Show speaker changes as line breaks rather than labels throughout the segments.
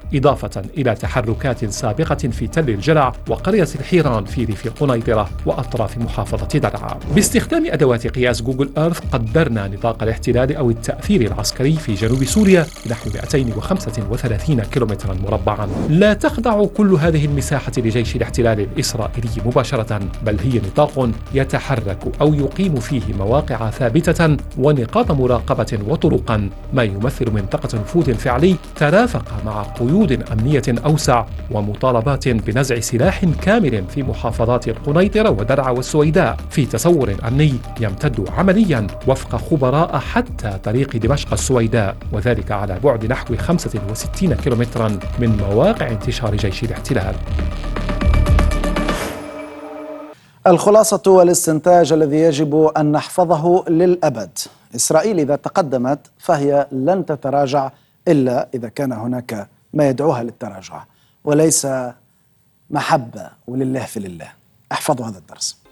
إضافة إلى تحركات سابقة في تل الجلع وقرية الحيران في ريف قنيطرة وأطراف محافظة درعا. باستخدام أدوات قياس جوجل إيرث قدرنا نطاق الاحتلال أو التأثير العسكري في جنوب سوريا نحو 235 كيلومترا مربعا. لا تخضع كل هذه المساحة لجيش الاحتلال الإسرائيلي مباشرة، بل هي نطاق يتحرك أو يقيم فيه مواقع ثابتة ونقاط مراقبة وطرقا، ما يمثل منطقة نفوذ فعلي ترافق مع قيود أمنية أوسع ومطالبات بنزع سلاح كامل في محافظات القنيطرة ودرعا والسويداء في تصور أمني يمتد عمليا وفق خبراء حتى طريق دمشق السويداء، وذلك على بعد نحو 65 كيلومترا من مواقع انتشار جيش الاحتلال.
الخلاصة والاستنتاج الذي يجب أن نحفظه للأبد: إسرائيل إذا تقدمت فهي لن تتراجع إلا إذا كان هناك ما يدعوها للتراجع، وليس محبة ولله في لله. احفظوا هذا الدرس.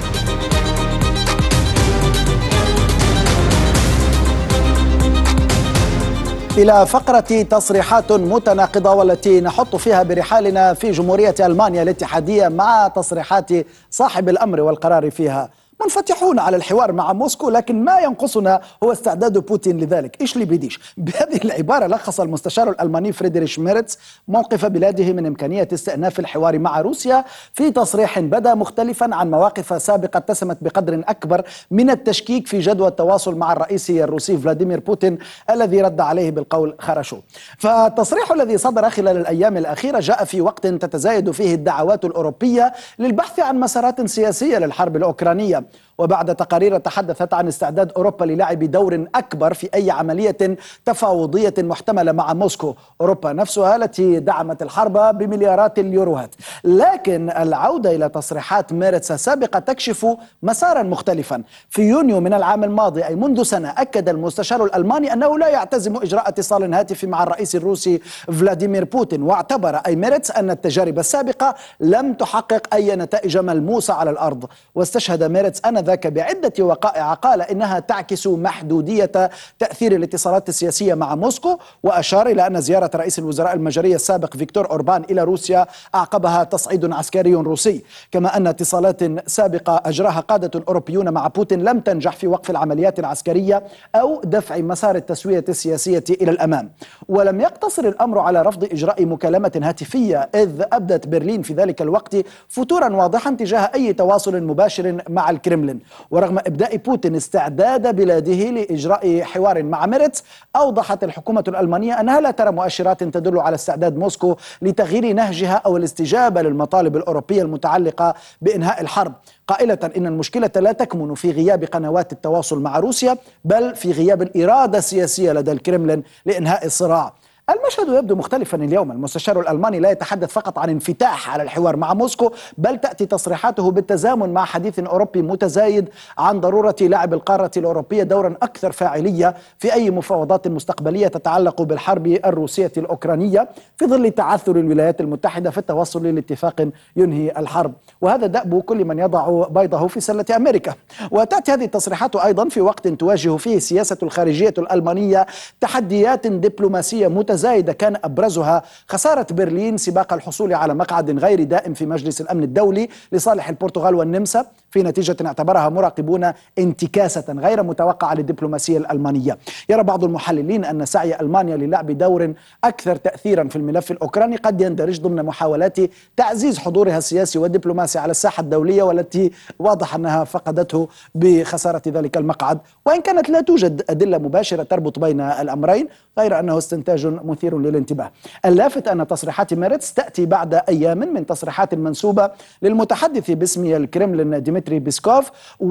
إلى فقرة تصريحات متناقضة والتي نحط فيها برحالنا في جمهورية ألمانيا الاتحادية مع تصريحات صاحب الأمر والقرار فيها. منفتحون على الحوار مع موسكو، لكن ما ينقصنا هو استعداد بوتين لذلك. إيش اللي بيديش؟ بهذه العبارة لخص المستشار الألماني فريدريش ميرتس موقف بلاده من إمكانية استئناف الحوار مع روسيا في تصريح بدا مختلفا عن مواقف سابقة اتسمت بقدر أكبر من التشكيك في جدوى التواصل مع الرئيس الروسي فلاديمير بوتين الذي رد عليه بالقول خرشوا. فالتصريح الذي صدر خلال الأيام الأخيرة جاء في وقت تتزايد فيه الدعوات الأوروبية للبحث عن مسارات سياسية للحرب الأوكرانية، وبعد تقارير تحدثت عن استعداد أوروبا للعب دور أكبر في أي عملية تفاوضية محتملة مع موسكو، أوروبا نفسها التي دعمت الحرب بمليارات اليوروهات. لكن العودة إلى تصريحات ميرتس السابقة تكشف مسارا مختلفا. في يونيو من العام الماضي، أي منذ سنة، أكد المستشار الألماني أنه لا يعتزم إجراء اتصال هاتفي مع الرئيس الروسي فلاديمير بوتين، واعتبر أي ميرتس أن التجارب السابقة لم تحقق أي نتائج ملموسة على الأرض. واستشهد ميرتس ذاك بعدة وقائع قال إنها تعكس محدودية تأثير الاتصالات السياسية مع موسكو، وأشار إلى أن زيارة رئيس الوزراء المجري السابق فيكتور أوربان إلى روسيا أعقبها تصعيد عسكري روسي، كما أن اتصالات سابقة أجراها قادة أوروبيون مع بوتين لم تنجح في وقف العمليات العسكرية أو دفع مسار التسوية السياسية إلى الأمام. ولم يقتصر الأمر على رفض إجراء مكالمة هاتفية، إذ أبدت برلين في ذلك الوقت فتورا واضحا تجاه أي تواصل مباشر مع الكرملين. ورغم إبداء بوتين استعداد بلاده لإجراء حوار مع ميرتس، أوضحت الحكومة الألمانية أنها لا ترى مؤشرات تدل على استعداد موسكو لتغيير نهجها أو الاستجابة للمطالب الأوروبية المتعلقة بإنهاء الحرب، قائلة إن المشكلة لا تكمن في غياب قنوات التواصل مع روسيا، بل في غياب الإرادة السياسية لدى الكرملين لإنهاء الصراع. المشهد يبدو مختلفا اليوم. المستشار الألماني لا يتحدث فقط عن انفتاح على الحوار مع موسكو، بل تأتي تصريحاته بالتزامن مع حديث أوروبي متزايد عن ضرورة لعب القارة الأوروبية دورا أكثر فاعلية في أي مفاوضات مستقبلية تتعلق بالحرب الروسية الأوكرانية، في ظل تعثر الولايات المتحدة في التوصل لاتفاق ينهي الحرب. وهذا دأب كل من يضع بيضه في سلة أمريكا. وتأتي هذه التصريحات أيضا في وقت تواجه فيه السياسة الخارجية الألمانية تحديات دبلوماسية متزايدة، كان أبرزها خسارة برلين سباق الحصول على مقعد غير دائم في مجلس الأمن الدولي لصالح البرتغال والنمسا، في نتيجة اعتبرها مراقبون انتكاسة غير متوقعة للدبلوماسية الألمانية. يرى بعض المحللين أن سعي ألمانيا للعب دور أكثر تأثيرا في الملف الأوكراني قد يندرج ضمن محاولات تعزيز حضورها السياسي والدبلوماسي على الساحة الدولية، والتي واضح أنها فقدته بخسارة ذلك المقعد، وإن كانت لا توجد أدلة مباشرة تربط بين الأمرين، غير أنه استنتاج مثير للانتباه. اللافت أن تصريحات ميرتس تأتي بعد أيام من تصريحات منسوبة للمتحدث باسم الكرملين ديمتري بيسكوف،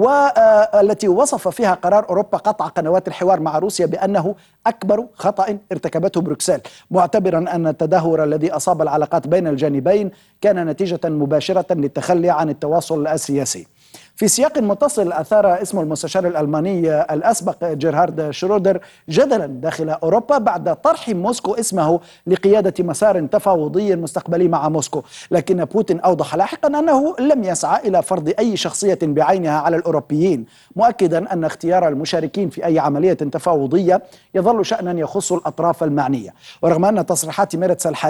والتي وصف فيها قرار أوروبا قطع قنوات الحوار مع روسيا بأنه أكبر خطأ ارتكبته بروكسل، معتبرا أن التدهور الذي أصاب العلاقات بين الجانبين كان نتيجة مباشرة للتخلي عن التواصل السياسي. في سياق متصل أثار اسم المستشار الألماني الأسبق جيرهارد شرودر جدلا داخل أوروبا بعد طرح موسكو اسمه لقيادة مسار تفاوضي مستقبلي مع موسكو، لكن بوتين أوضح لاحقا أنه لم يسعى إلى فرض أي شخصية بعينها على الأوروبيين، مؤكدا أن اختيار المشاركين في أي عملية تفاوضية يظل شأنا يخص الأطراف المعنية. ورغم أن تصريحات ميرتس الحالية